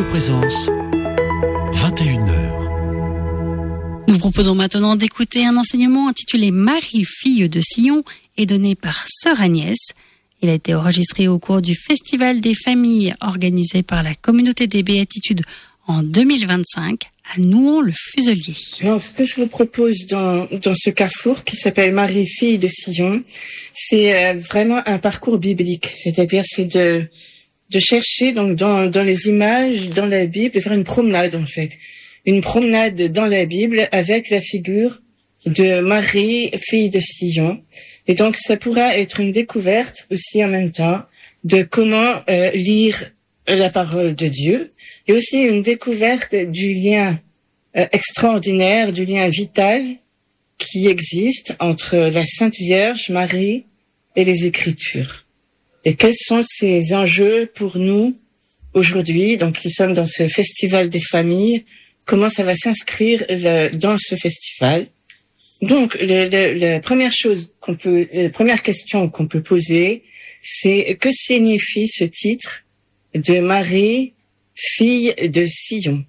Présence, 21h. Nous proposons maintenant d'écouter un enseignement intitulé Marie, fille de Sion, et donné par Sœur Agnès. Il a été enregistré au cours du Festival des familles organisé par la Communauté des Béatitudes en 2025 à Nouan-le-Fuselier. Alors, ce que je vous propose dans ce carrefour qui s'appelle Marie, fille de Sion, c'est vraiment un parcours biblique. C'est-à-dire, c'est de chercher donc dans les images, dans la Bible, de faire une promenade en fait. Une promenade dans la Bible avec la figure de Marie, fille de Sion. Et donc, ça pourra être une découverte aussi en même temps de comment lire la parole de Dieu et aussi une découverte du lien extraordinaire, du lien vital qui existe entre la Sainte Vierge, Marie et les Écritures. Et quels sont ces enjeux pour nous aujourd'hui, donc qui sommes dans ce festival des familles, comment ça va s'inscrire dans ce festival. Donc, la première question qu'on peut poser, c'est que signifie ce titre de Marie, fille de Sion?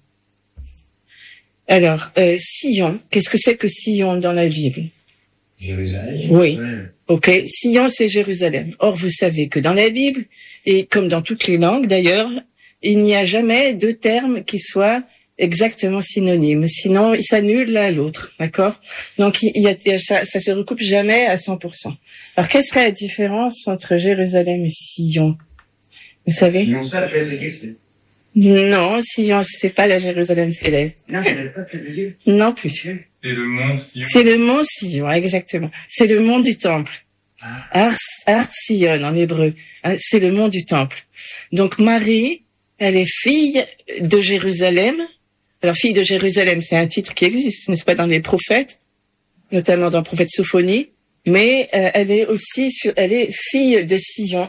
Alors, Sion, qu'est-ce que c'est que Sion dans la Bible? Jérusalem. Oui. Ok. Sion, c'est Jérusalem. Or, vous savez que dans la Bible, et comme dans toutes les langues d'ailleurs, il n'y a jamais deux termes qui soient exactement synonymes. Sinon, ils s'annulent l'un à l'autre. D'accord? Donc, ça se recoupe jamais à 100%. Alors, quelle serait la différence entre Jérusalem et Sion? Vous savez? Sion, c'est pas la planète de Dieu. Non, Sion, c'est pas la Jérusalem céleste. Non, c'est le peuple de Dieu. Non plus. C'est le mont Sion. C'est le mont Sion, exactement. C'est le mont du temple. Ars Sion en hébreu. C'est le mont du temple. Donc Marie, elle est fille de Jérusalem. Alors fille de Jérusalem, c'est un titre qui existe, n'est-ce pas, dans les prophètes, notamment dans le prophète Sophonie. Mais elle est fille de Sion.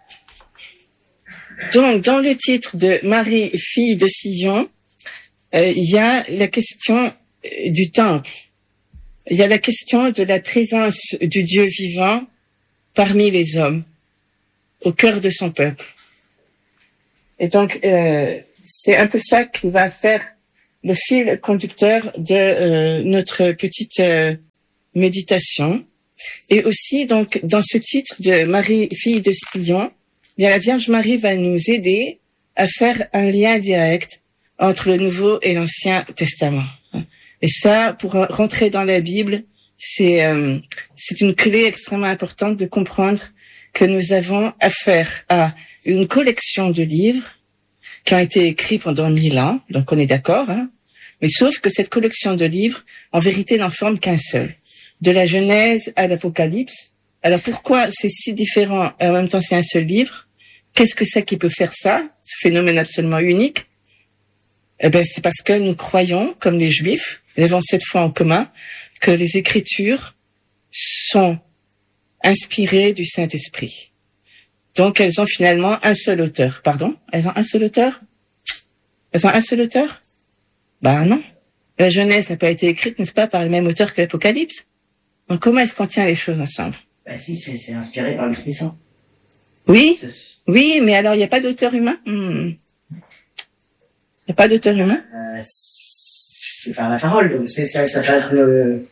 Donc dans le titre de Marie, fille de Sion, il y a la question du temple. Il y a la question de la présence du Dieu vivant parmi les hommes, au cœur de son peuple. Et donc, c'est un peu ça qui va faire le fil conducteur de notre petite méditation. Et aussi, donc, dans ce titre de Marie, fille de Sion, bien, la Vierge Marie va nous aider à faire un lien direct entre le Nouveau et l'Ancien Testament. Et ça, pour rentrer dans la Bible, c'est une clé extrêmement importante de comprendre que nous avons affaire à une collection de livres qui ont été écrits pendant 1000 ans, donc on est d'accord, hein, mais sauf que cette collection de livres, en vérité, n'en forme qu'un seul. De la Genèse à l'Apocalypse. Alors pourquoi c'est si différent et en même temps c'est un seul livre? Qu'est-ce que c'est qui peut faire ça, ce phénomène absolument unique? Eh ben, c'est parce que nous croyons, comme les Juifs, nous avons cette foi en commun, que les Écritures sont inspirées du Saint-Esprit. Donc, elles ont finalement un seul auteur. Pardon? Elles ont un seul auteur? Elles ont un seul auteur? Ben non. La Genèse n'a pas été écrite, n'est-ce pas, par le même auteur que l'Apocalypse. Donc, comment est-ce qu'on tient les choses ensemble? Bah si, c'est inspiré par l'Esprit Saint. Oui, oui, mais alors il n'y a pas d'auteur humain? Il n'y a pas d'auteur humain? C'est par la parole, donc ça passe le...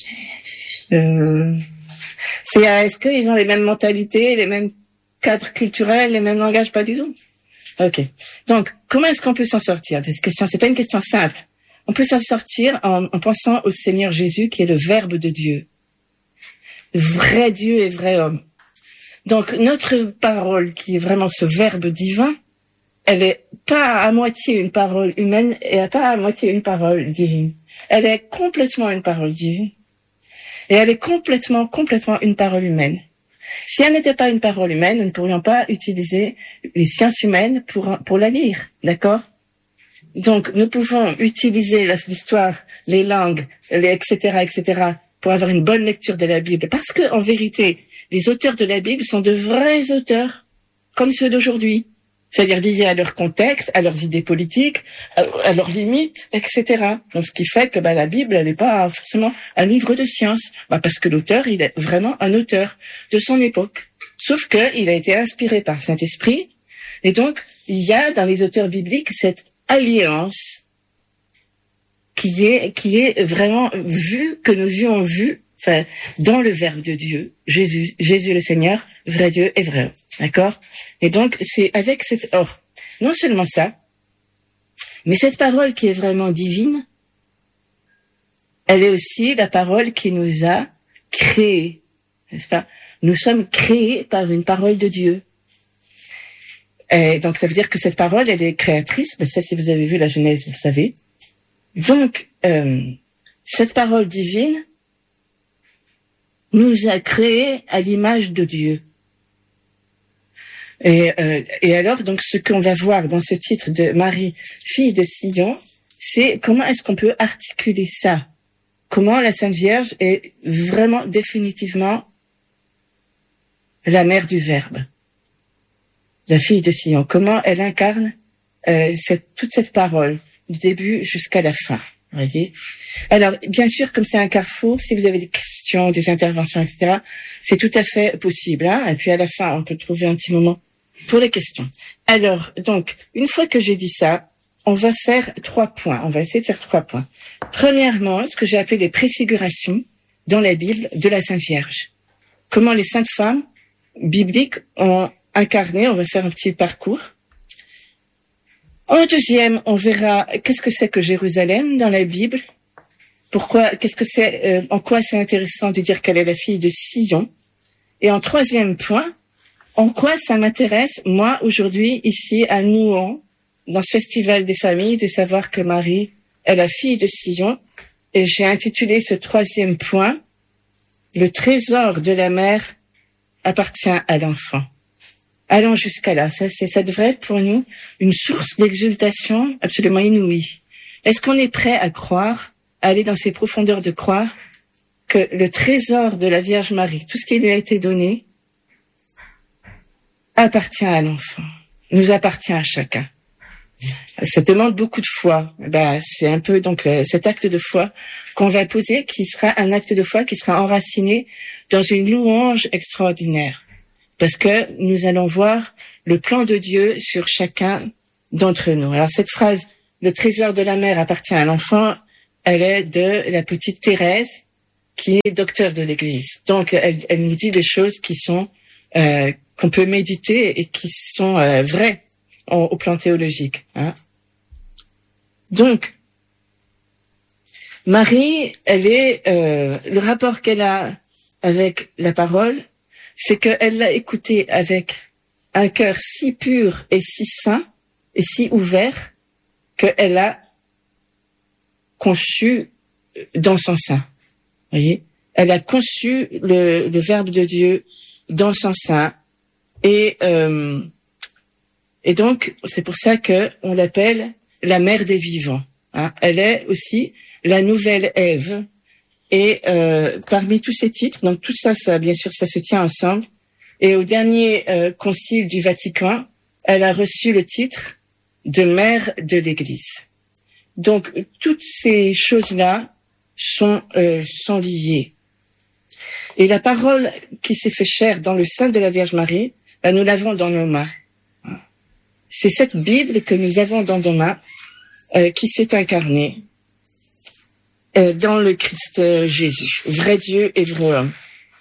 Est-ce qu'ils ont les mêmes mentalités, les mêmes cadres culturels, les mêmes langages? Pas du tout. Ok. Donc, comment est-ce qu'on peut s'en sortir de cette question? C'est pas une question simple. On peut s'en sortir en pensant au Seigneur Jésus, qui est le Verbe de Dieu. Vrai Dieu et vrai homme. Donc, notre parole, qui est vraiment ce Verbe divin, elle est pas à moitié une parole humaine et pas à moitié une parole divine. Elle est complètement une parole divine. Et elle est complètement une parole humaine. Si elle n'était pas une parole humaine, nous ne pourrions pas utiliser les sciences humaines pour la lire, d'accord? Donc, nous pouvons utiliser l'histoire, les langues, etc., pour avoir une bonne lecture de la Bible. Parce que, en vérité, les auteurs de la Bible sont de vrais auteurs, comme ceux d'aujourd'hui. C'est-à-dire liés à leur contexte, à leurs idées politiques, à leurs limites, etc. Donc, ce qui fait que la Bible, elle n'est pas forcément un livre de science. Parce que l'auteur, il est vraiment un auteur de son époque. Sauf que il a été inspiré par le Saint-Esprit. Et donc, il y a dans les auteurs bibliques cette alliance qui est vraiment vue, que nos yeux ont vue, enfin, dans le Verbe de Dieu, Jésus le Seigneur, vrai Dieu et vrai homme. D'accord? Et donc, c'est avec cette, non seulement ça, mais cette parole qui est vraiment divine, elle est aussi la parole qui nous a créés, n'est-ce pas? Nous sommes créés par une parole de Dieu. Et donc, ça veut dire que cette parole, elle est créatrice. Ben ça, si vous avez vu la Genèse, vous le savez. Donc, cette parole divine nous a créés à l'image de Dieu. Et alors, donc, ce qu'on va voir dans ce titre de Marie, fille de Sion, c'est comment est-ce qu'on peut articuler ça? Comment la Sainte Vierge est vraiment définitivement la mère du Verbe, la fille de Sion. Comment elle incarne toute cette parole, du début jusqu'à la fin. Voyez. Alors, bien sûr, comme c'est un carrefour, si vous avez des questions, des interventions, etc., c'est tout à fait possible. Hein, et puis à la fin, on peut trouver un petit moment pour les questions. Alors, donc, une fois que j'ai dit ça, on va faire 3 points. On va essayer de faire 3 points. Premièrement, ce que j'ai appelé les préfigurations dans la Bible de la Sainte Vierge. Comment les saintes femmes bibliques ont incarné. On va faire un petit parcours. En deuxième, on verra qu'est-ce que c'est que Jérusalem dans la Bible. Pourquoi, qu'est-ce que c'est, en quoi c'est intéressant de dire qu'elle est la fille de Sion. Et en troisième point, en quoi ça m'intéresse, moi, aujourd'hui, ici, à Nouan, dans ce festival des familles, de savoir que Marie est la fille de Sion. Et j'ai intitulé ce troisième point, le trésor de la mère appartient à l'enfant. Allons jusqu'à là. Ça devrait être pour nous une source d'exultation absolument inouïe. Est-ce qu'on est prêt à croire, à aller dans ces profondeurs de croire que le trésor de la Vierge Marie, tout ce qui lui a été donné, appartient à l'enfant, nous appartient à chacun. Ça demande beaucoup de foi. C'est un peu donc cet acte de foi qu'on va poser, qui sera un acte de foi qui sera enraciné dans une louange extraordinaire. Parce que nous allons voir le plan de Dieu sur chacun d'entre nous. Alors cette phrase, le trésor de la mère appartient à l'enfant, elle est de la petite Thérèse, qui est docteur de l'Église. Donc elle nous dit des choses qui sont qu'on peut méditer et qui sont vraies au plan théologique. Hein. Donc Marie, elle est le rapport qu'elle a avec la parole, c'est qu'elle l'a écouté avec un cœur si pur et si saint et si ouvert qu'elle a conçu dans son sein. Voyez, elle a conçu le Verbe de Dieu dans son sein et donc c'est pour ça que on l'appelle la mère des vivants. Hein. Elle est aussi la nouvelle Ève. Et parmi tous ces titres, donc tout ça, bien sûr, ça se tient ensemble. Et au dernier concile du Vatican, elle a reçu le titre de mère de l'Église. Donc toutes ces choses-là sont liées. Et la parole qui s'est fait chair dans le sein de la Vierge Marie, nous l'avons dans nos mains. C'est cette Bible que nous avons dans nos mains qui s'est incarnée dans le Christ Jésus, vrai Dieu et vrai homme.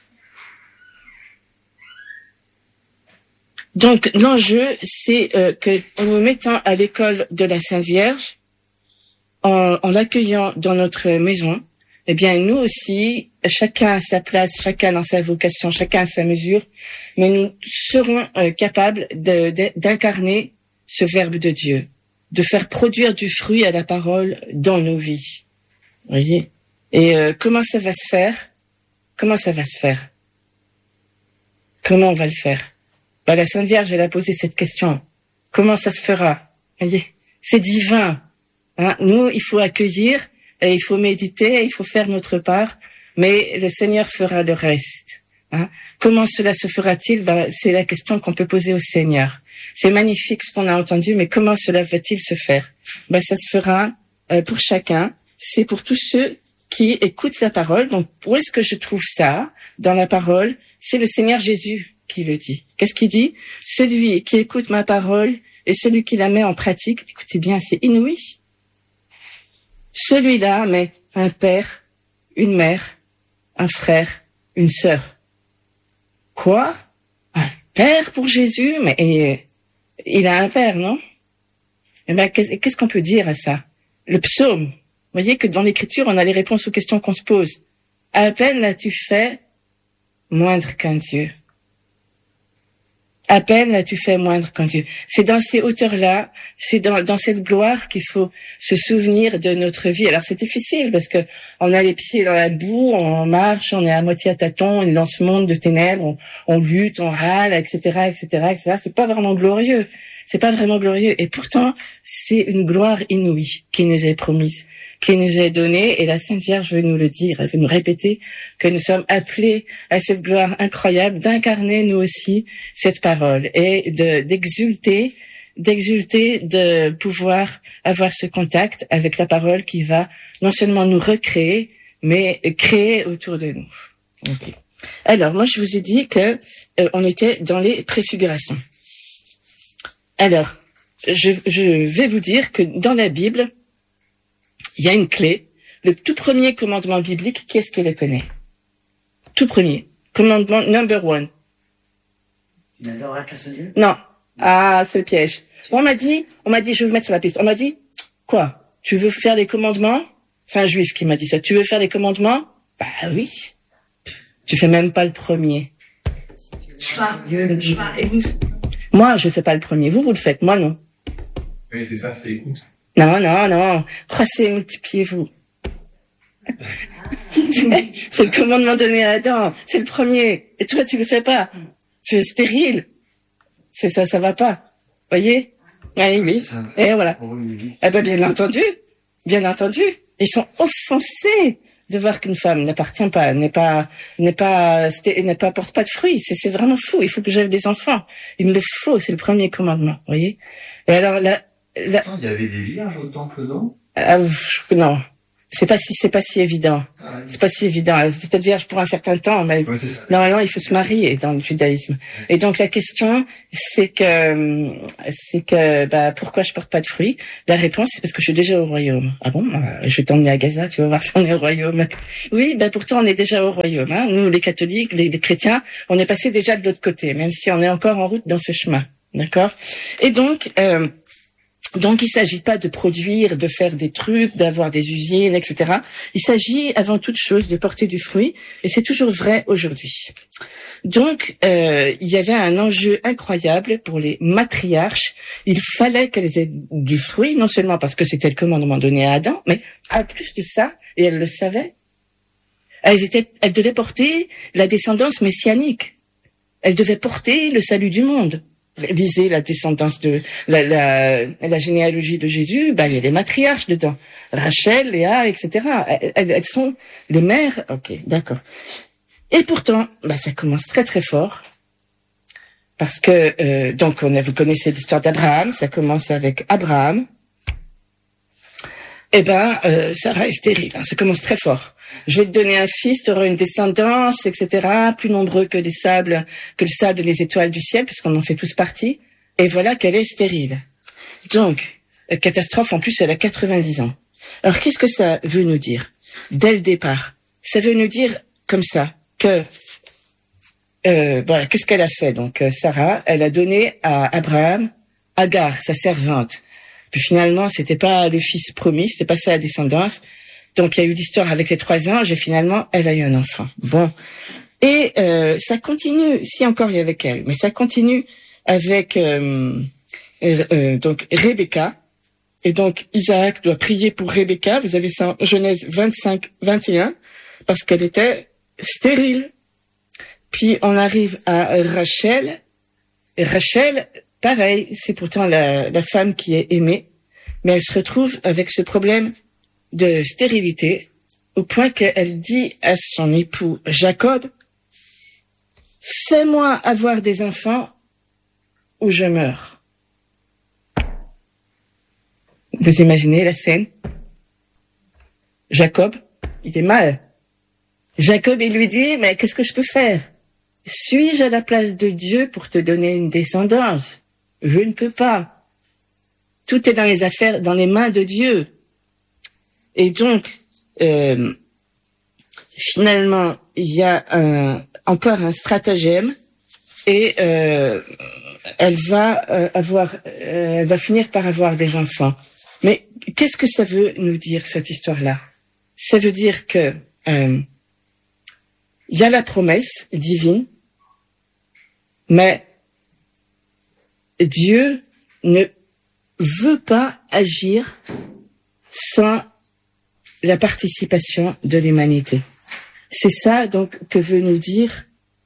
Donc l'enjeu, c'est que en nous mettant à l'école de la Sainte Vierge, en l'accueillant dans notre maison, eh bien nous aussi, chacun à sa place, chacun dans sa vocation, chacun à sa mesure, mais nous serons capables d'incarner ce Verbe de Dieu, de faire produire du fruit à la parole dans nos vies. Vous voyez. Et comment ça va se faire? Comment ça va se faire? Comment on va le faire? La Sainte Vierge, elle a posé cette question. Comment ça se fera? Vous voyez, c'est divin. Hein? Nous, il faut accueillir, et il faut méditer, et il faut faire notre part, mais le Seigneur fera le reste. Hein? Comment cela se fera-t-il? C'est la question qu'on peut poser au Seigneur. C'est magnifique ce qu'on a entendu, mais comment cela va-t-il se faire? Ça se fera pour chacun. C'est pour tous ceux qui écoutent la parole. Donc, où est-ce que je trouve ça dans la parole? C'est le Seigneur Jésus qui le dit. Qu'est-ce qu'il dit? Celui qui écoute ma parole et celui qui la met en pratique, écoutez bien, c'est inouï. Celui-là met un père, une mère, un frère, une sœur. Quoi? Un père pour Jésus? Mais il a un père, non? Eh ben, qu'est-ce qu'on peut dire à ça? Le psaume. Vous voyez que dans l'écriture, on a les réponses aux questions qu'on se pose. À peine l'as-tu fait moindre qu'un Dieu. À peine l'as-tu fait moindre qu'un Dieu. C'est dans ces hauteurs-là, c'est dans cette gloire qu'il faut se souvenir de notre vie. Alors c'est difficile parce que on a les pieds dans la boue, on marche, on est à moitié à tâtons, on est dans ce monde de ténèbres, on lutte, on râle, etc., etc., etc. C'est pas vraiment glorieux. C'est pas vraiment glorieux. Et pourtant, c'est une gloire inouïe qui nous est promise, qui nous est donnée. Et la Sainte Vierge veut nous le dire. Elle veut nous répéter que nous sommes appelés à cette gloire incroyable, d'incarner nous aussi cette parole et d'exulter, de pouvoir avoir ce contact avec la parole qui va non seulement nous recréer, mais créer autour de nous. Okay. Alors, moi, je vous ai dit que on était dans les préfigurations. Alors, je vais vous dire que dans la Bible, il y a une clé. Le tout premier commandement biblique, qui est-ce qui le connaît? Tout premier. Commandement number one. Tu n'adoreras qu'un seul Dieu? Non. Ah, c'est le piège. On m'a dit, je vais vous mettre sur la piste. On m'a dit, quoi? Tu veux faire les commandements? C'est un juif qui m'a dit ça. Tu veux faire les commandements? Bah oui. Tu fais même pas le premier. Écoute. Moi, je fais pas le premier. Vous le faites. Moi, non. Oui, c'est ça, c'est écoute. Non. Croissez, multipliez-vous. C'est le commandement donné à Adam. C'est le premier. Et toi, tu le fais pas. Tu es stérile. C'est ça, ça va pas. Voyez? Oui. Et voilà. Eh ben, bien entendu. Ils sont offensés de voir qu'une femme n'appartient pas, porte pas de fruits. C'est vraiment fou. Il faut que j'aie des enfants. Il me le faut. C'est le premier commandement. Voyez? Et alors, Il y avait des vierges au temple, non? Non. C'est pas si évident. C'est pas si évident. Elle était peut-être vierge pour un certain temps, mais normalement, il faut se marier dans le judaïsme. Et donc, la question, c'est que, pourquoi je porte pas de fruits? La réponse, c'est parce que je suis déjà au royaume. Ah bon? Je vais t'emmener à Gaza, tu vas voir si on est au royaume. Oui, pourtant, on est déjà au royaume, hein. Nous, les catholiques, les chrétiens, on est passé déjà de l'autre côté, même si on est encore en route dans ce chemin. D'accord? Et donc, il s'agit pas de produire, de faire des trucs, d'avoir des usines, etc. Il s'agit avant toute chose de porter du fruit, et c'est toujours vrai aujourd'hui. Donc, il y avait un enjeu incroyable pour les matriarches. Il fallait qu'elles aient du fruit, non seulement parce que c'était le commandement donné à Adam, mais à plus de ça, et elles le savaient. Elles devaient porter la descendance messianique. Elles devaient porter le salut du monde. Lisez la descendance de la généalogie de Jésus, il y a les matriarches dedans. Rachel, Léa, etc. Elles sont les mères. Ok, d'accord. Et pourtant, ça commence très très fort. Parce que, vous connaissez l'histoire d'Abraham, ça commence avec Abraham. Sarah est stérile, ça commence très fort. Je vais te donner un fils, tu auras une descendance, etc., plus nombreux que le sable et les étoiles du ciel, puisqu'on en fait tous partie. Et voilà qu'elle est stérile. Donc, catastrophe, en plus, elle a 90 ans. Alors, qu'est-ce que ça veut nous dire? Dès le départ, ça veut nous dire comme ça, que, qu'est-ce qu'elle a fait? Donc, Sarah, elle a donné à Abraham Agar, sa servante. Puis finalement, c'était pas le fils promis, c'était pas sa descendance. Donc, il y a eu l'histoire avec les 3 anges et finalement, elle a eu un enfant. Bon. Et ça continue, si encore il y avait qu'elle, mais ça continue avec donc Rebecca. Et donc, Isaac doit prier pour Rebecca. Vous avez ça en Genèse 25-21, parce qu'elle était stérile. Puis, on arrive à Rachel. Et Rachel, pareil, c'est pourtant la femme qui est aimée, mais elle se retrouve avec ce problème de stérilité, au point qu'elle dit à son époux Jacob, « Fais-moi avoir des enfants ou je meurs. » Vous imaginez la scène? Jacob, il est mal. Jacob, il lui dit, « Mais qu'est-ce que je peux faire? Suis-je à la place de Dieu pour te donner une descendance? Je ne peux pas. Tout est dans les affaires, dans les mains de Dieu. Et donc, finalement, il y a encore un stratagème et elle va finir par avoir des enfants. Mais qu'est-ce que ça veut nous dire, cette histoire-là? Ça veut dire que il y a la promesse divine, mais Dieu ne veut pas agir sans la participation de l'humanité. C'est ça donc que veut nous dire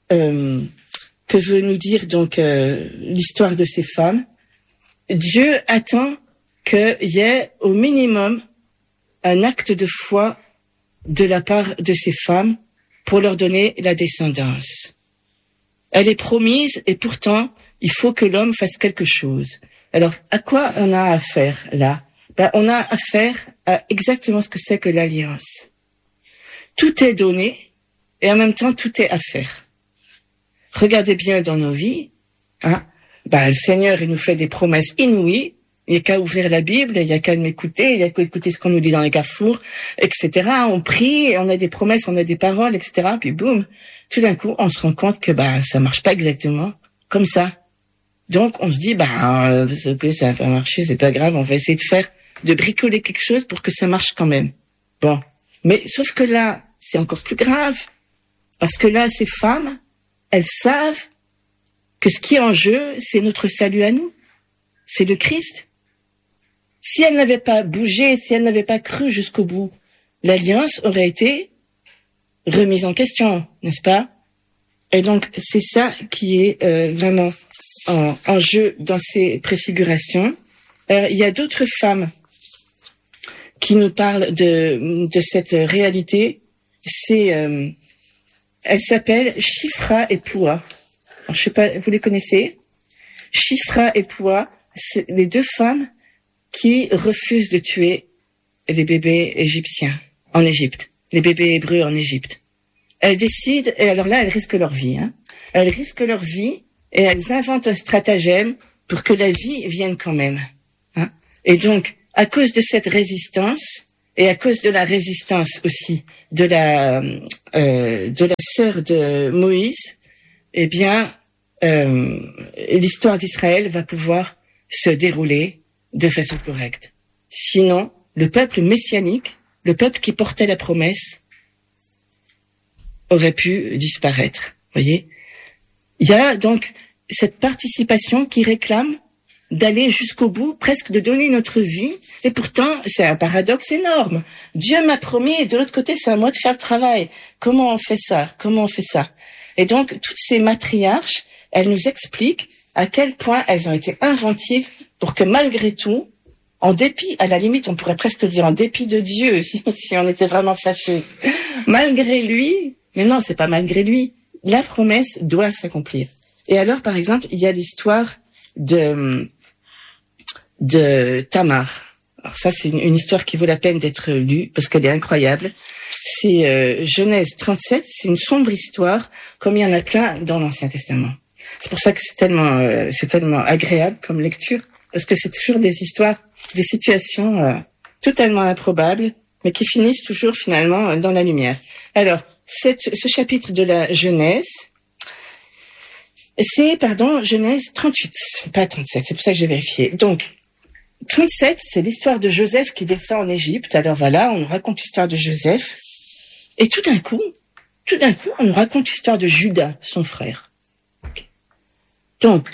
l'histoire de ces femmes. Dieu attend qu'il y ait au minimum un acte de foi de la part de ces femmes pour leur donner la descendance. Elle est promise et pourtant il faut que l'homme fasse quelque chose. Alors à quoi on a affaire là? On a affaire à exactement ce que c'est que l'alliance. Tout est donné et en même temps tout est à faire. Regardez bien dans nos vies, le Seigneur il nous fait des promesses inouïes. Il n'y a qu'à ouvrir la Bible, il n'y a qu'à m'écouter, il n'y a qu'à écouter ce qu'on nous dit dans les carrefours, etc. On prie, on a des promesses, on a des paroles, etc. Puis boum, tout d'un coup, on se rend compte que ça marche pas exactement comme ça. Donc on se dit ça va pas marcher, c'est pas grave, on va essayer de bricoler quelque chose pour que ça marche quand même. Bon, mais sauf que là, c'est encore plus grave parce que là, ces femmes, elles savent que ce qui est en jeu, c'est notre salut à nous, c'est le Christ. Si elles n'avaient pas bougé, si elles n'avaient pas cru jusqu'au bout, l'alliance aurait été remise en question, n'est-ce pas? Et donc, c'est ça qui est vraiment en jeu dans ces préfigurations. Il y a d'autres femmes qui nous parlent de cette réalité. Elle s'appelle Shifra et Poua. Alors, je sais pas, vous les connaissez? Shifra et Poua, c'est les deux femmes qui refusent de tuer les bébés égyptiens en Égypte, les bébés hébreux en Égypte. Elles décident, et alors là, elles risquent leur vie. Elles risquent leur vie et elles inventent un stratagème pour que la vie vienne quand même. Et donc, à cause de cette résistance et à cause de la résistance aussi de la sœur de Moïse, eh bien, l'histoire d'Israël va pouvoir se dérouler de façon correcte. Sinon, le peuple messianique, le peuple qui portait la promesse, aurait pu disparaître. Voyez, il y a donc cette participation qui réclame d'aller jusqu'au bout, presque de donner notre vie, et pourtant c'est un paradoxe énorme. Dieu m'a promis et de l'autre côté c'est à moi de faire le travail. Comment on fait ça? Et donc toutes ces matriarches, elles nous expliquent à quel point elles ont été inventives pour que malgré tout, en dépit, à la limite on pourrait presque dire en dépit de Dieu, si on était vraiment fâchés, malgré lui, mais non, c'est pas malgré lui, la promesse doit s'accomplir. Et alors, par exemple, il y a l'histoire de Tamar. Alors ça, c'est une histoire qui vaut la peine d'être lue parce qu'elle est incroyable. C'est Genèse 37, c'est une sombre histoire, comme il y en a plein dans l'Ancien Testament. C'est pour ça que c'est tellement agréable comme lecture, parce que c'est toujours des histoires, des situations totalement improbables, mais qui finissent toujours finalement dans la lumière. Alors, ce chapitre de la Genèse, c'est, Genèse 38, pas 37, c'est pour ça que j'ai vérifié. Donc, 37, c'est l'histoire de Joseph qui descend en Égypte. Alors voilà, on nous raconte l'histoire de Joseph. Et tout d'un coup, on nous raconte l'histoire de Judas, son frère. Okay. Donc,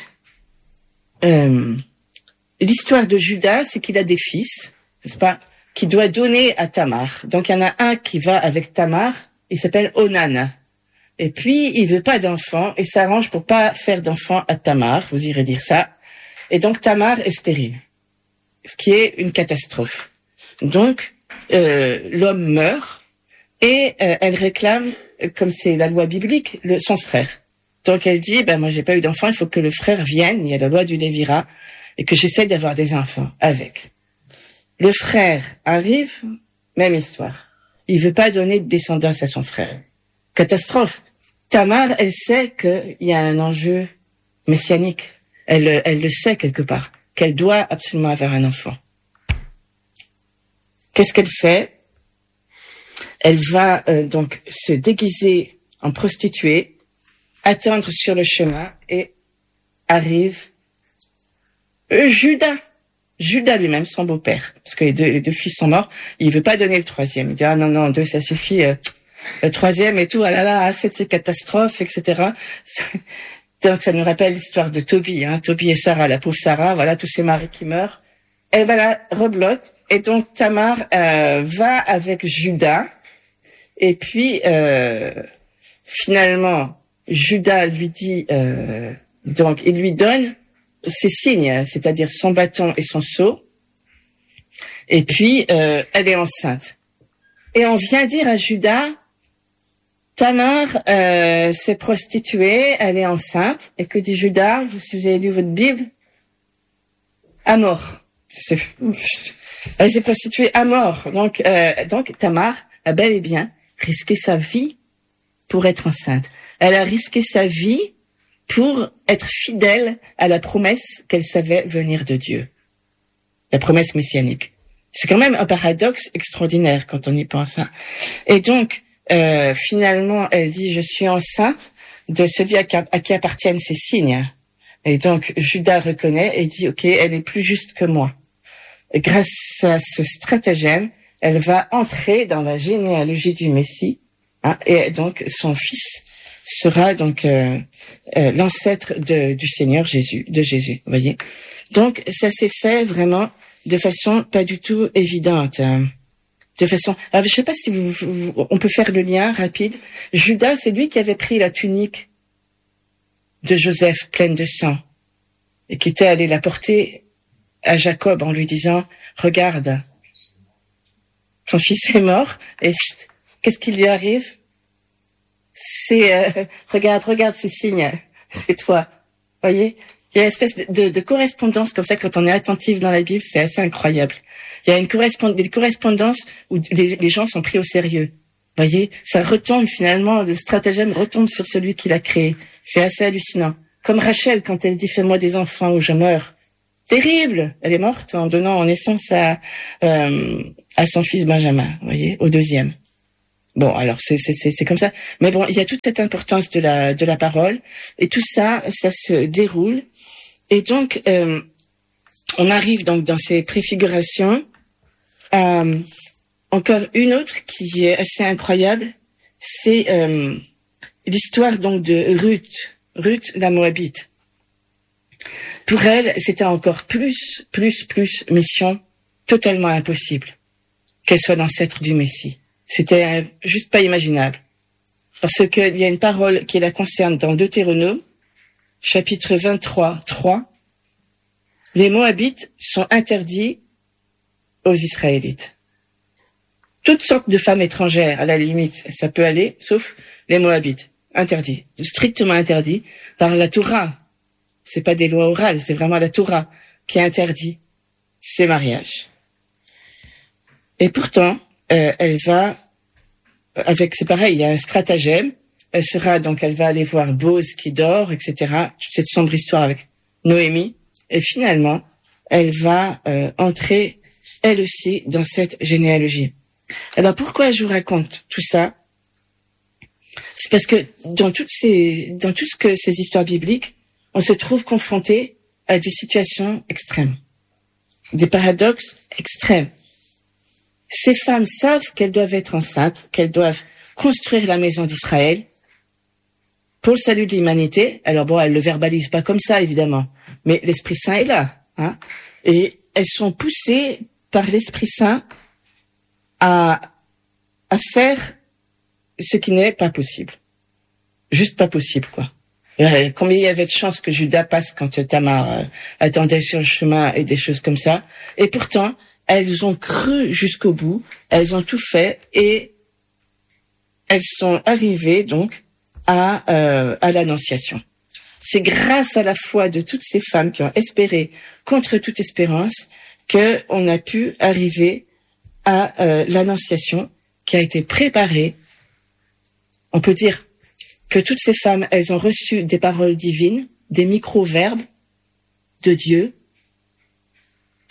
l'histoire de Judas, c'est qu'il a des fils, n'est-ce pas, qui doit donner à Tamar. Donc, il y en a un qui va avec Tamar, il s'appelle Onan. Et puis, il veut pas d'enfant et s'arrange pour pas faire d'enfant à Tamar. Vous irez dire ça. Et donc, Tamar est stérile. Ce qui est une catastrophe. Donc, l'homme meurt et elle réclame, comme c'est la loi biblique, son frère. Donc, elle dit, moi, j'ai pas eu d'enfant, il faut que le frère vienne, il y a la loi du Lévira, et que j'essaie d'avoir des enfants avec. Le frère arrive, même histoire. Il veut pas donner de descendance à son frère. Catastrophe. Tamar, elle sait qu'il y a un enjeu messianique. Elle le sait quelque part. qu'elle doit absolument avoir un enfant. Qu'est-ce qu'elle fait? Elle va donc se déguiser en prostituée, attendre sur le chemin et arrive Judas. Judas lui-même, son beau-père, parce que les deux fils sont morts. Il veut pas donner le troisième. Il dit ah non 2 ça suffit. Le troisième et tout, ah là là, c'est catastrophe, etc. Donc ça nous rappelle l'histoire de Tobie, Tobie et Sarah, la pauvre Sarah, voilà tous ces maris qui meurent. Et ben là, reblote. Et donc Tamar va avec Judas. Et puis finalement, Judas lui dit, donc il lui donne ses signes, c'est-à-dire son bâton et son seau. Et puis elle est enceinte. Et on vient dire à Judas, Tamar s'est prostituée, elle est enceinte. Et que dit Judas, si vous avez lu votre Bible? À mort. Elle s'est prostituée à mort. Donc Tamar a bel et bien risqué sa vie pour être enceinte. Elle a risqué sa vie pour être fidèle à la promesse qu'elle savait venir de Dieu. La promesse messianique. C'est quand même un paradoxe extraordinaire quand on y pense. Et donc, finalement, elle dit, je suis enceinte de celui à qui appartiennent ces signes. Et donc, Judas reconnaît et dit, ok, elle est plus juste que moi. Et grâce à ce stratagème, elle va entrer dans la généalogie du Messie, et donc son fils sera donc l'ancêtre du Seigneur Jésus, de Jésus. Vous voyez. Donc, ça s'est fait vraiment de façon pas du tout évidente. De façon, alors je sais pas si on peut faire le lien rapide. Judas, c'est lui qui avait pris la tunique de Joseph pleine de sang et qui était allé la porter à Jacob en lui disant, regarde, ton fils est mort et qu'est-ce qui lui arrive? C'est, regarde ces signes, c'est toi. Voyez? Il y a une espèce de correspondance comme ça quand on est attentif dans la Bible, c'est assez incroyable. Il y a des correspondances où les gens sont pris au sérieux. Voyez, ça retombe finalement, le stratagème retombe sur celui qui l'a créé. C'est assez hallucinant. Comme Rachel quand elle dit fais-moi des enfants ou je meurs. Terrible, elle est morte en donnant naissance à son fils Benjamin. Voyez, au deuxième. Bon, alors c'est comme ça. Mais bon, il y a toute cette importance de la parole et tout ça, ça se déroule. Et donc, on arrive donc dans ces préfigurations. Encore une autre qui est assez incroyable, c'est l'histoire donc de Ruth la Moabite. Pour elle, c'était encore plus mission totalement impossible qu'elle soit l'ancêtre du Messie. C'était juste pas imaginable. Parce qu'il y a une parole qui la concerne dans Deutéronome, chapitre 23, 3. Les Moabites sont interdits aux Israélites. Toutes sortes de femmes étrangères, à la limite, ça peut aller, sauf les Moabites. Interdits. Strictement interdits par la Torah. C'est pas des lois orales, c'est vraiment la Torah qui interdit ces mariages. Et pourtant, elle va, c'est pareil, il y a un stratagème. Elle va aller voir Bose qui dort, etc. Toute cette sombre histoire avec Noémie. Et finalement, elle va entrer, elle aussi, dans cette généalogie. Alors pourquoi je vous raconte tout ça? C'est parce que dans toutes ces histoires bibliques, on se trouve confronté à des situations extrêmes, des paradoxes extrêmes. Ces femmes savent qu'elles doivent être enceintes, qu'elles doivent construire la maison d'Israël pour le salut de l'humanité. Alors bon, elles le verbalisent pas comme ça, évidemment, mais l'Esprit Saint est là, et elles sont poussées par l'Esprit Saint à faire ce qui n'est pas possible. Juste pas possible, quoi. Combien il y avait de chances que Judas passe quand Tamar attendait sur le chemin et des choses comme ça. Et pourtant, elles ont cru jusqu'au bout, elles ont tout fait et elles sont arrivées donc à l'Annonciation. C'est grâce à la foi de toutes ces femmes qui ont espéré contre toute espérance que on a pu arriver à l'Annonciation qui a été préparée. On peut dire que toutes ces femmes, elles ont reçu des paroles divines, des micro-verbes de Dieu,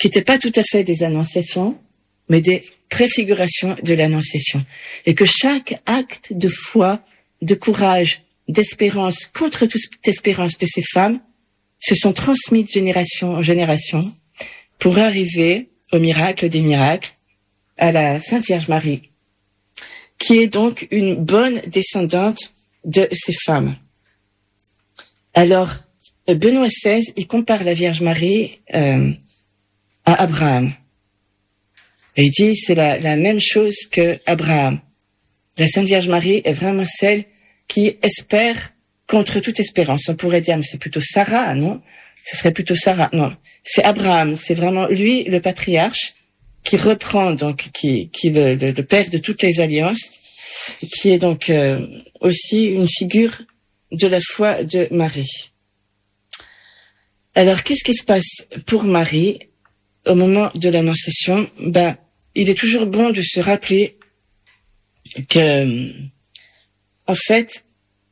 qui n'étaient pas tout à fait des annonciations, mais des préfigurations de l'annonciation. Et que chaque acte de foi, de courage, d'espérance, contre toute espérance de ces femmes, se sont transmis de génération en génération pour arriver au miracle des miracles, à la Sainte Vierge Marie, qui est donc une bonne descendante de ces femmes. Alors, Benoît XVI, il compare la Vierge Marie à Abraham. Et il dit, c'est la même chose que Abraham. La Sainte Vierge Marie est vraiment celle qui espère contre toute espérance. On pourrait dire, mais c'est plutôt Sarah, non? Ce serait plutôt Sarah. Non, c'est Abraham. C'est vraiment lui, le patriarche, qui reprend donc, qui le père de toutes les alliances, qui est donc aussi une figure de la foi de Marie. Alors, qu'est-ce qui se passe pour Marie au moment de l'Annonciation? Ben, il est toujours bon de se rappeler que, en fait,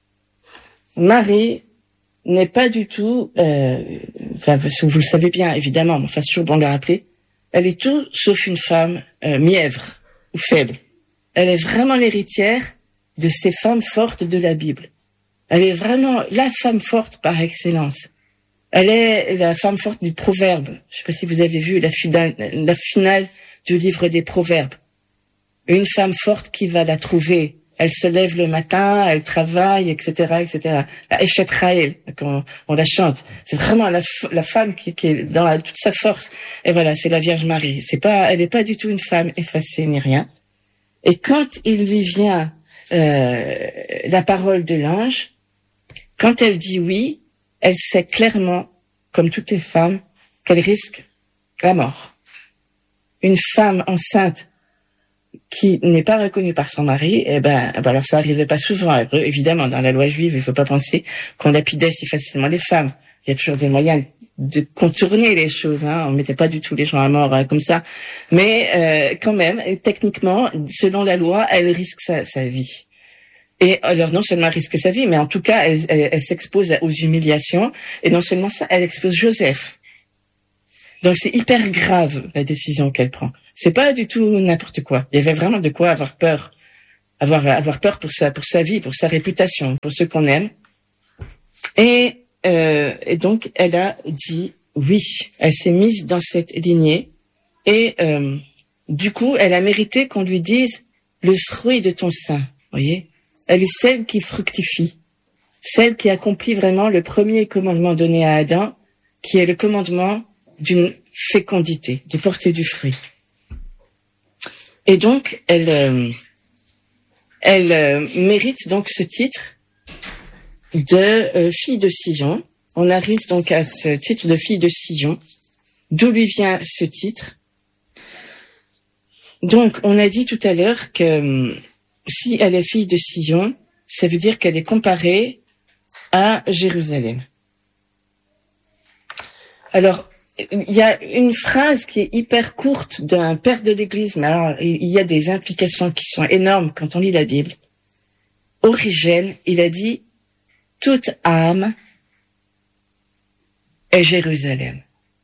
Marie n'est pas du tout, enfin, vous le savez bien, évidemment, mais enfin, c'est toujours bon de le rappeler, elle est tout sauf une femme mièvre ou faible. Elle est vraiment l'héritière de ces femmes fortes de la Bible. Elle est vraiment la femme forte par excellence. Elle est la femme forte du Proverbe. Je ne sais pas si vous avez vu la finale du livre des Proverbes. Une femme forte qui va la trouver. Elle se lève le matin, elle travaille, etc., etc. La Eshet Raël, on la chante. C'est vraiment la femme qui est dans toute sa force. Et voilà, c'est la Vierge Marie. Elle n'est pas du tout une femme effacée ni rien. Et quand il lui vient la parole de l'ange, quand elle dit oui, elle sait clairement, comme toutes les femmes, qu'elle risque la mort. Une femme enceinte qui n'est pas reconnue par son mari, alors ça arrivait pas souvent. Évidemment, dans la loi juive, il faut pas penser qu'on lapidait si facilement les femmes. Il y a toujours des moyens de contourner les choses, hein. On mettait pas du tout les gens à mort comme ça. Mais quand même, techniquement, selon la loi, elle risque sa vie. Et alors non seulement elle risque sa vie, mais en tout cas, elle s'expose aux humiliations. Et non seulement ça, elle expose Joseph. Donc c'est hyper grave la décision qu'elle prend. C'est pas du tout n'importe quoi. Il y avait vraiment de quoi avoir peur, avoir peur pour sa vie, pour sa réputation, pour ceux qu'on aime. Et donc elle a dit oui. Elle s'est mise dans cette lignée et du coup elle a mérité qu'on lui dise le fruit de ton sein. Voyez, elle est celle qui fructifie, celle qui accomplit vraiment le premier commandement donné à Adam, qui est le commandement d'une fécondité, de porter du fruit. Et donc, elle mérite donc ce titre de fille de Sion. On arrive donc à ce titre de fille de Sion. D'où lui vient ce titre? Donc, on a dit tout à l'heure que si elle est fille de Sion, ça veut dire qu'elle est comparée à Jérusalem. Alors, il y a une phrase qui est hyper courte d'un père de l'Église, mais alors il y a des implications qui sont énormes quand on lit la Bible. Origène, il a dit « Toute âme est Jérusalem ».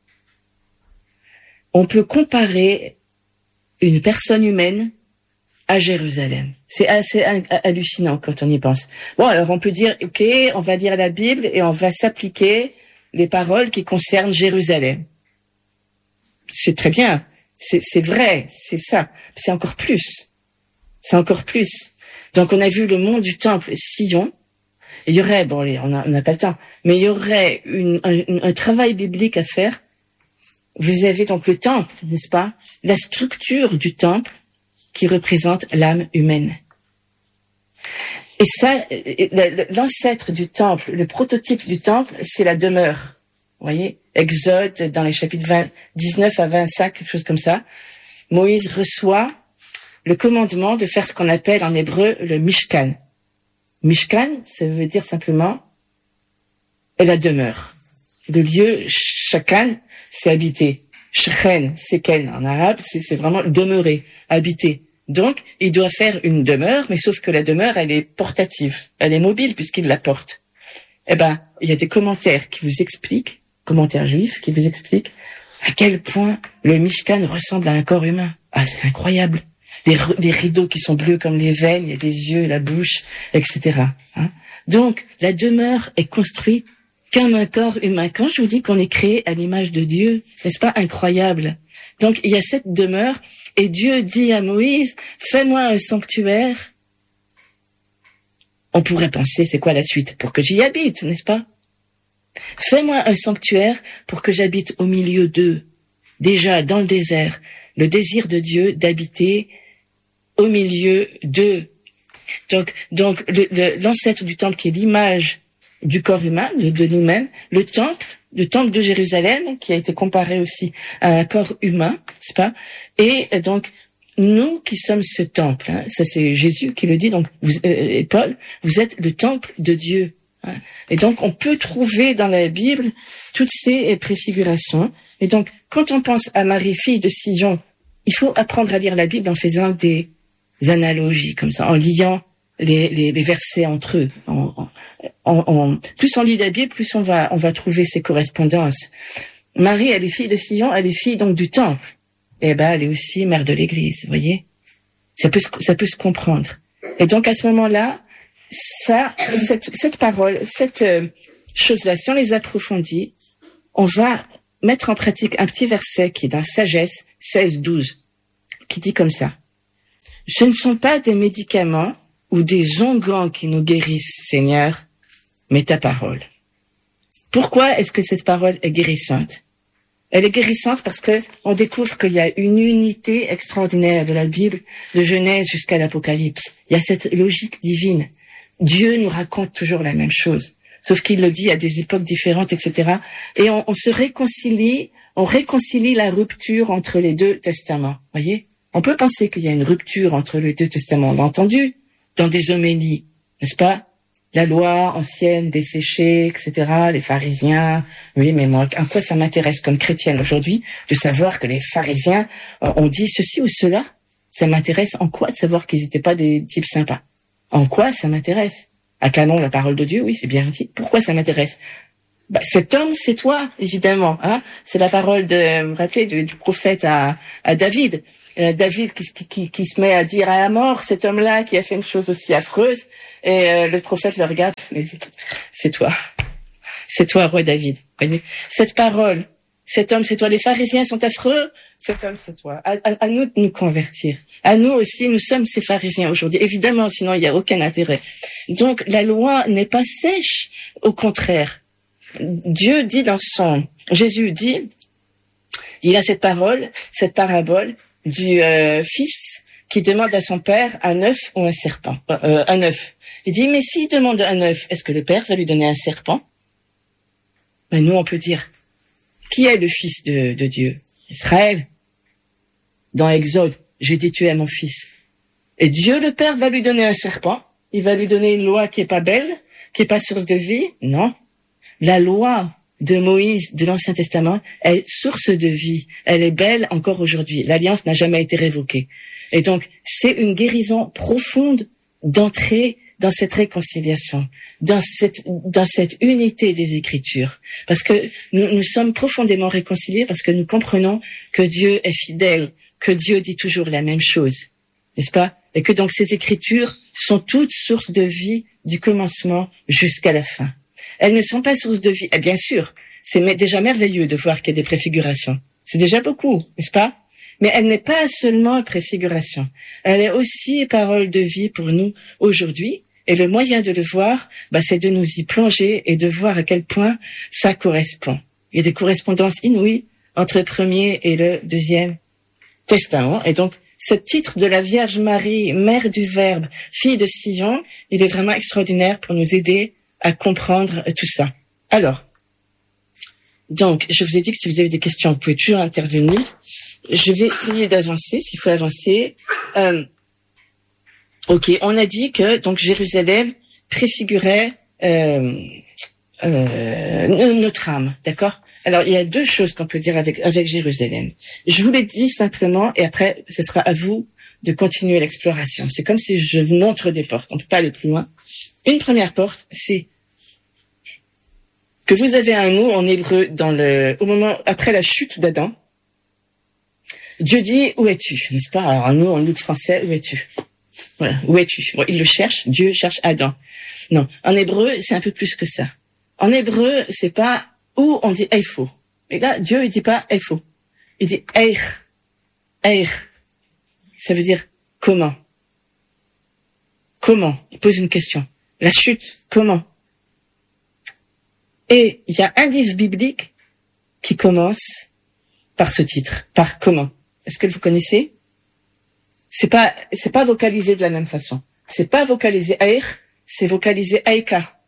On peut comparer une personne humaine à Jérusalem. C'est assez hallucinant quand on y pense. Bon, alors on peut dire, ok, on va lire la Bible et on va s'appliquer les paroles qui concernent Jérusalem. C'est très bien, c'est vrai, c'est ça. C'est encore plus. C'est encore plus. Donc on a vu le mont du temple, Sion. Il y aurait, bon, on n'a pas le temps, mais il y aurait un travail biblique à faire. Vous avez donc le temple, n'est-ce pas? La structure du temple qui représente l'âme humaine. Et ça, l'ancêtre du temple, le prototype du temple, c'est la demeure. Vous voyez, Exode, dans les chapitres 19 à 25, quelque chose comme ça, Moïse reçoit le commandement de faire ce qu'on appelle en hébreu le Mishkan. Mishkan, ça veut dire simplement la demeure. Le lieu, Shakan, c'est habiter. Shchen, c'est ken en arabe, c'est vraiment demeurer, habiter. Donc, il doit faire une demeure, mais sauf que la demeure, elle est portative, elle est mobile puisqu'il la porte. Eh ben, il y a des commentaires qui vous expliquent, commentaires juifs qui vous expliquent À quel point le Mishkan ressemble à un corps humain. Ah, c'est incroyable. Les rideaux qui sont bleus comme les veines, il y a les yeux, la bouche, etc. Hein. Donc, la demeure est construite comme un corps humain. Quand je vous dis qu'on est créé à l'image de Dieu, n'est-ce pas incroyable? Donc, il y a cette demeure, et Dieu dit à Moïse, fais-moi un sanctuaire. On pourrait penser, c'est quoi la suite? Pour que j'y habite, n'est-ce pas? Fais-moi un sanctuaire pour que j'habite au milieu d'eux. Déjà, dans le désert, le désir de Dieu d'habiter au milieu d'eux. Donc, l'ancêtre du temple qui est l'image du corps humain, de nous-mêmes, le temple de Jérusalem, qui a été comparé aussi à un corps humain, n'est-ce pas? Et donc, nous qui sommes ce temple, hein, ça c'est Jésus qui le dit, donc et Paul, vous êtes le temple de Dieu. Hein. Et donc, on peut trouver dans la Bible toutes ces préfigurations. Et donc, quand on pense à Marie, fille de Sion, il faut apprendre à lire la Bible en faisant des analogies comme ça, en liant les versets entre eux. Plus on lit la Bible, plus on va trouver ces correspondances. Marie, elle est fille de Sion, elle est fille donc du temple. Et ben, elle est aussi mère de l'Église, vous voyez. Ça peut se comprendre. Et donc à ce moment-là, cette parole, cette chose-là, si on les approfondit, on va mettre en pratique un petit verset qui est dans Sagesse 16-12, qui dit comme ça. Ce ne sont pas des médicaments ou des onguents qui nous guérissent, Seigneur, mais ta parole. Pourquoi est-ce que cette parole est guérissante? Elle est guérissante parce que on découvre qu'il y a une unité extraordinaire de la Bible, de Genèse jusqu'à l'Apocalypse. Il y a cette logique divine. Dieu nous raconte toujours la même chose, sauf qu'il le dit à des époques différentes, etc. Et on se réconcilie, on réconcilie la rupture entre les deux testaments. Voyez, on peut penser qu'il y a une rupture entre les deux testaments. On l'a entendu dans des homélies, n'est-ce pas? La loi ancienne desséchée, etc., les pharisiens. Oui, mais moi, en quoi ça m'intéresse comme chrétienne aujourd'hui de savoir que les pharisiens ont dit ceci ou cela? Ça m'intéresse en quoi de savoir qu'ils n'étaient pas des types sympas? En quoi ça m'intéresse? Acclamons la parole de Dieu, oui, c'est bien dit. Pourquoi ça m'intéresse? Bah, cet homme, c'est toi, évidemment. Hein, c'est la parole vous vous rappelez, du prophète à David. David qui se met à dire à la mort cet homme-là qui a fait une chose aussi affreuse, et le prophète le regarde et dit, c'est toi, roi David. Voyez, cette parole, cet homme, c'est toi. Les pharisiens sont affreux, cet homme, c'est toi. À nous de nous convertir. À nous aussi, nous sommes ces pharisiens aujourd'hui. Évidemment, sinon il n'y a aucun intérêt. Donc la loi n'est pas sèche, au contraire. Dieu dit Jésus dit, il a cette parabole du fils qui demande à son père un œuf ou un serpent. Un œuf. Il dit, mais s'il demande un œuf, est-ce que le père va lui donner un serpent? Ben nous, on peut dire, qui est le fils de Dieu? Israël. Dans Exode, j'ai dit, tu es mon fils. Et Dieu, le père, va lui donner un serpent. Il va lui donner une loi qui est pas belle, qui est pas source de vie. Non. La loi de Moïse de l'Ancien Testament est source de vie. Elle est belle encore aujourd'hui. L'alliance n'a jamais été révoquée. Et donc, c'est une guérison profonde d'entrer dans cette réconciliation, dans cette unité des Écritures. Parce que nous sommes profondément réconciliés parce que nous comprenons que Dieu est fidèle, que Dieu dit toujours la même chose. N'est-ce pas? Et que donc ces Écritures sont toutes sources de vie du commencement jusqu'à la fin. Elles ne sont pas sources de vie. Et bien sûr, c'est déjà merveilleux de voir qu'il y a des préfigurations. C'est déjà beaucoup, n'est-ce pas? Mais elle n'est pas seulement préfiguration. Elle est aussi parole de vie pour nous aujourd'hui. Et le moyen de le voir, c'est de nous y plonger et de voir à quel point ça correspond. Il y a des correspondances inouïes entre le premier et le deuxième testament. Et donc, ce titre de la Vierge Marie, mère du Verbe, fille de Sion, il est vraiment extraordinaire pour nous aider à comprendre tout ça. Alors, donc, je vous ai dit que si vous avez des questions, vous pouvez toujours intervenir. Je vais essayer d'avancer, s'il faut avancer. Ok, on a dit que donc Jérusalem préfigurait notre âme, d'accord? Alors, il y a deux choses qu'on peut dire avec Jérusalem. Je vous l'ai dit simplement, et après, ce sera à vous de continuer l'exploration. C'est comme si je vous montre des portes. On ne peut pas aller plus loin. Une première porte, c'est que vous avez un mot en hébreu au moment après la chute d'Adam. Dieu dit où es-tu, n'est-ce pas? Alors un mot en langue français, où es-tu? Voilà, où es-tu? Bon, il le cherche, Dieu cherche Adam. Non, en hébreu c'est un peu plus que ça. En hébreu c'est pas où on dit eifo. Et là Dieu il dit pas eifo, il dit eir. Ça veut dire comment. Comment? Il pose une question. La chute, comment? Et il y a un livre biblique qui commence par ce titre, par comment. Est-ce que vous connaissez? C'est pas vocalisé de la même façon. C'est pas vocalisé air, c'est vocalisé aika.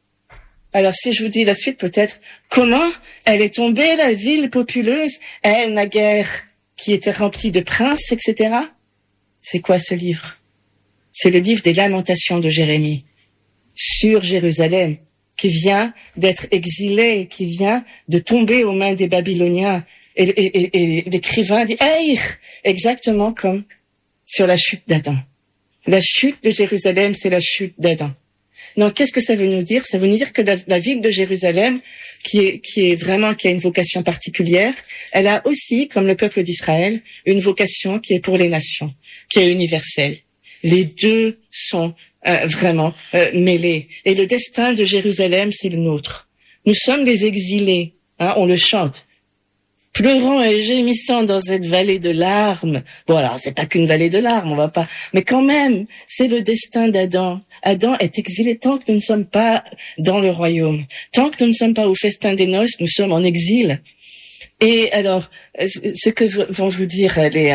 Alors si je vous dis la suite peut-être, comment elle est tombée la ville populeuse, elle naguère, qui était remplie de princes, etc. C'est quoi ce livre? C'est le livre des Lamentations de Jérémie sur Jérusalem, qui vient d'être exilé, qui vient de tomber aux mains des Babyloniens. Et l'écrivain dit Eir, exactement comme sur la chute d'Adam. La chute de Jérusalem, c'est la chute d'Adam. Donc, qu'est-ce que ça veut nous dire? Ça veut nous dire que la ville de Jérusalem, qui a une vocation particulière, elle a aussi, comme le peuple d'Israël, une vocation qui est pour les nations, qui est universelle. Les deux sont vraiment mêlés. Et le destin de Jérusalem, c'est le nôtre. Nous sommes des exilés, on le chante. Pleurant et gémissant dans cette vallée de larmes. Bon, alors, c'est pas qu'une vallée de larmes, on va pas. Mais quand même, c'est le destin d'Adam. Adam est exilé tant que nous ne sommes pas dans le royaume. Tant que nous ne sommes pas au festin des noces, nous sommes en exil. Et alors, ce que vont vous dire les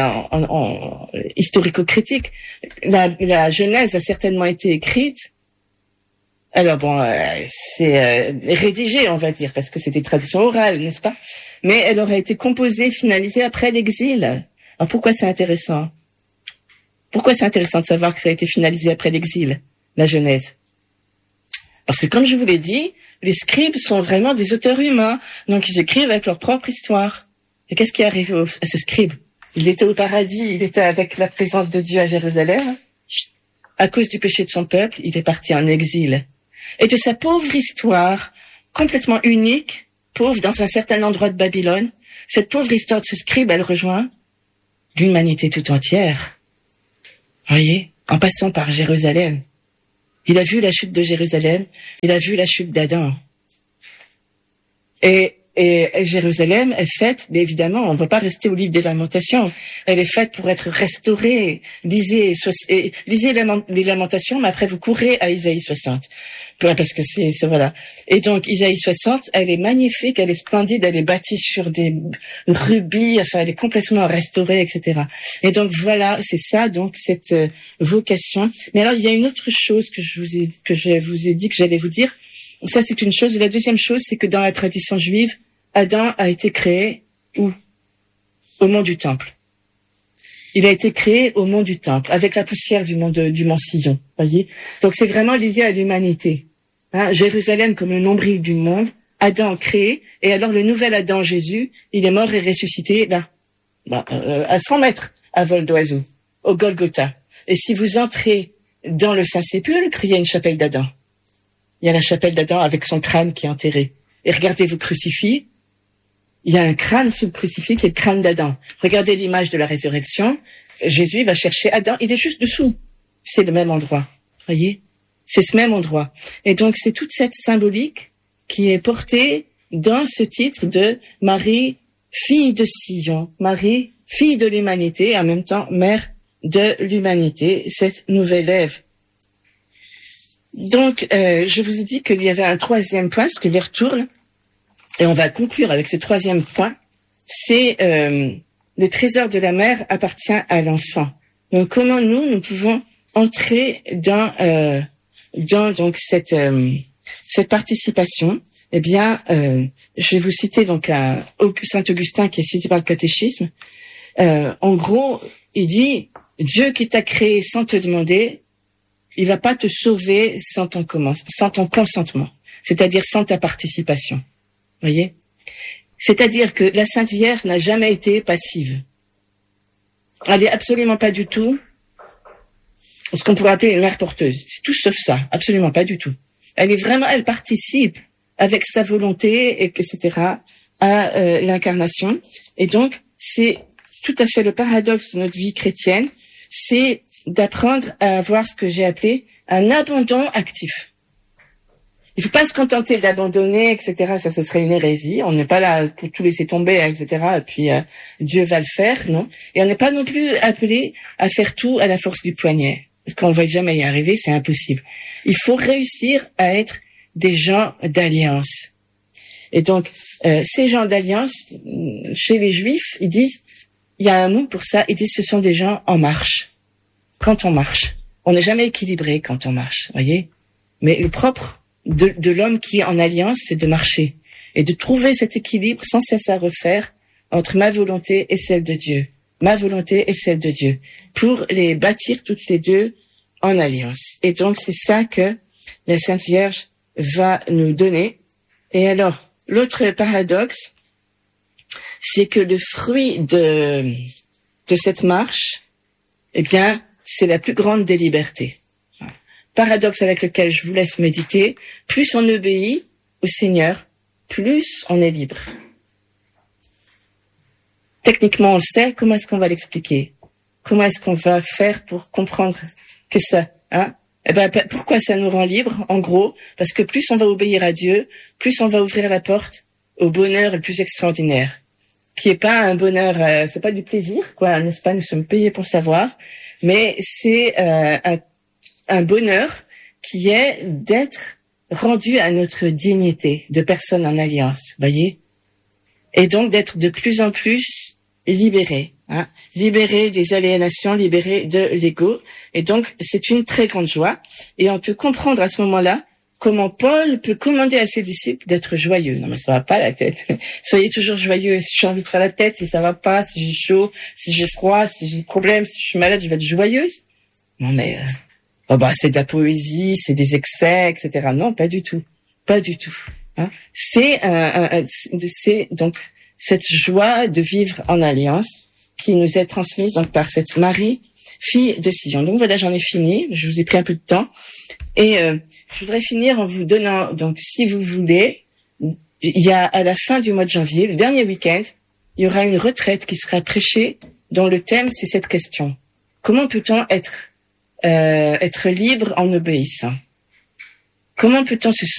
historico-critiques, la Genèse a certainement été écrite. Alors bon, c'est rédigé, on va dire, parce que c'est des traditions orales, n'est-ce pas? Mais elle aurait été composée, finalisée après l'exil. Alors pourquoi c'est intéressant? Pourquoi c'est intéressant de savoir que ça a été finalisé après l'exil, la Genèse? Parce que comme je vous l'ai dit, les scribes sont vraiment des auteurs humains, donc ils écrivent avec leur propre histoire. Et qu'est-ce qui est arrivé à ce scribe? Il était au paradis, il était avec la présence de Dieu à Jérusalem. À cause du péché de son peuple, il est parti en exil. Et de sa pauvre histoire, complètement unique, pauvre dans un certain endroit de Babylone, cette pauvre histoire de ce scribe, elle rejoint l'humanité tout entière. Voyez, en passant par Jérusalem. Il a vu la chute de Jérusalem, il a vu la chute d'Adam. Et Jérusalem est faite, mais évidemment, on ne va pas rester au livre des Lamentations. Elle est faite pour être restaurée. Lisez les Lamentations, mais après vous courez à Isaïe 60. Parce que c'est voilà. Et donc, Isaïe 60, elle est magnifique, elle est splendide, elle est bâtie sur des rubis, enfin, elle est complètement restaurée, etc. Et donc, voilà, c'est ça, donc, cette vocation. Mais alors, il y a une autre chose que je vous ai dit que j'allais vous dire. Ça, c'est une chose. Et la deuxième chose, c'est que dans la tradition juive, Adam a été créé où? Au mont du Temple. Il a été créé au mont du Temple, avec la poussière du mont Sion. Voyez. Donc, c'est vraiment lié à l'humanité. Jérusalem comme le nombril du monde, Adam créé, et alors le nouvel Adam, Jésus, il est mort et ressuscité là, à 100 mètres à vol d'oiseau, au Golgotha. Et si vous entrez dans le Saint-Sépulcre, il y a une chapelle d'Adam. Il y a la chapelle d'Adam avec son crâne qui est enterré. Et regardez vos crucifix, il y a un crâne sous le crucifix qui est le crâne d'Adam. Regardez l'image de la résurrection, Jésus va chercher Adam, il est juste dessous. C'est le même endroit, voyez? C'est ce même endroit. Et donc, c'est toute cette symbolique qui est portée dans ce titre de Marie, fille de Sion, Marie, fille de l'humanité, en même temps, mère de l'humanité, cette nouvelle Ève. Donc, je vous ai dit qu'il y avait un troisième point, ce que je les retourne, et on va conclure avec ce troisième point, c'est le trésor de la mère appartient à l'enfant. Donc, comment nous pouvons entrer dans donc cette participation? Eh bien, je vais vous citer donc Saint Augustin qui est cité par le catéchisme. En gros, il dit Dieu qui t'a créé sans te demander, il va pas te sauver sans ton consentement, c'est-à-dire sans ta participation. Voyez? C'est-à-dire que la Sainte Vierge n'a jamais été passive. Elle est absolument pas du tout ce qu'on pourrait appeler une mère porteuse. C'est tout sauf ça, absolument pas du tout. Elle participe avec sa volonté, etc., à l'incarnation. Et donc, c'est tout à fait le paradoxe de notre vie chrétienne, c'est d'apprendre à avoir ce que j'ai appelé un abandon actif. Il faut pas se contenter d'abandonner, etc. Ça, ce serait une hérésie. On n'est pas là pour tout laisser tomber, etc. Et puis Dieu va le faire, non. Et on n'est pas non plus appelé à faire tout à la force du poignet, parce qu'on va jamais y arriver, c'est impossible. Il faut réussir à être des gens d'alliance. Et donc, ces gens d'alliance, chez les Juifs, ils disent, il y a un mot pour ça, ils disent, ce sont des gens en marche. Quand on marche, on n'est jamais équilibré quand on marche, voyez. Mais le propre de l'homme qui est en alliance, c'est de marcher et de trouver cet équilibre sans cesse à refaire entre ma volonté et celle de Dieu, ma volonté et celle de Dieu, pour les bâtir toutes les deux en alliance. Et donc c'est ça que la Sainte Vierge va nous donner. Et alors l'autre paradoxe, c'est que le fruit de cette marche, eh bien, c'est la plus grande des libertés. Paradoxe avec lequel je vous laisse méditer, plus on obéit au Seigneur, plus on est libre. Techniquement, on le sait, comment est-ce qu'on va l'expliquer? Comment est-ce qu'on va faire pour comprendre que ça, hein? Eh ben, pourquoi ça nous rend libres? En gros, parce que plus on va obéir à Dieu, plus on va ouvrir la porte au bonheur le plus extraordinaire. Qui est pas un bonheur, c'est pas du plaisir, quoi, n'est-ce pas? Nous sommes payés pour savoir, mais c'est un bonheur qui est d'être rendu à notre dignité de personne en alliance, voyez, et donc d'être de plus en plus libéré, hein, libéré des aliénations, libéré de l'ego, et donc c'est une très grande joie, et on peut comprendre à ce moment-là comment Paul peut commander à ses disciples d'être joyeux. Non mais ça va pas la tête. Soyez toujours joyeux. Si j'ai envie de faire la tête, si ça va pas, si j'ai chaud, si j'ai froid, si j'ai des problèmes, si je suis malade, je vais être joyeuse. Non mais c'est de la poésie, c'est des excès, etc. Non, pas du tout, pas du tout. Hein. C'est donc cette joie de vivre en alliance qui nous est transmise donc par cette Marie, fille de Sion. Donc voilà, j'en ai fini. Je vous ai pris un peu de temps et je voudrais finir en vous donnant, donc si vous voulez, il y a à la fin du mois de janvier, le dernier week-end, il y aura une retraite qui sera prêchée dont le thème c'est cette question. Comment peut-on être libre en obéissant? Comment peut-on se